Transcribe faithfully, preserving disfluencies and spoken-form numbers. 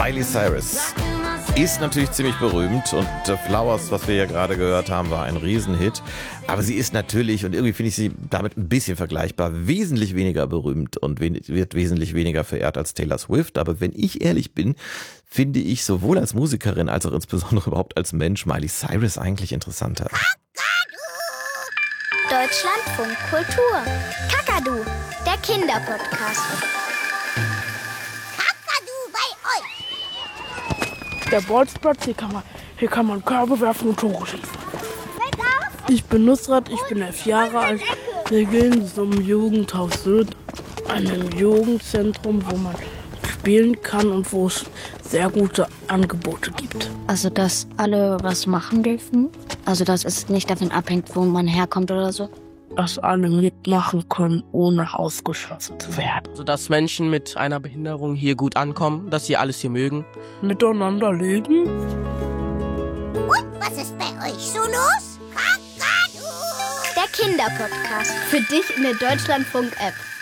Miley Cyrus ist natürlich ziemlich berühmt und The Flowers, was wir ja gerade gehört haben, war ein Riesenhit. Aber sie ist natürlich, und irgendwie finde ich sie damit ein bisschen vergleichbar, wesentlich weniger berühmt und wird wesentlich weniger verehrt als Taylor Swift. Aber wenn ich ehrlich bin, finde ich sowohl als Musikerin als auch insbesondere überhaupt als Mensch Miley Cyrus eigentlich interessanter. Deutschlandfunk Kultur. Kakadu, der Kinderpodcast. Der Bolzplatz, hier kann man, hier kann man Körbe werfen und Tore schießen. Ich bin Nusrat, ich bin elf Jahre alt. Wir gehen zum Jugendhaus Sylt, einem Jugendzentrum, wo man spielen kann und wo es sehr gute Angebote gibt. Also, dass alle was machen dürfen. Also, dass es nicht davon abhängt, wo man herkommt oder so. Dass alle mitmachen können, ohne ausgeschlossen zu werden. Also, dass Menschen mit einer Behinderung hier gut ankommen, dass sie alles hier mögen. Miteinander leben. Und was ist bei euch so los? Kakadu! Der Kinderpodcast. Für dich in der Deutschlandfunk-App.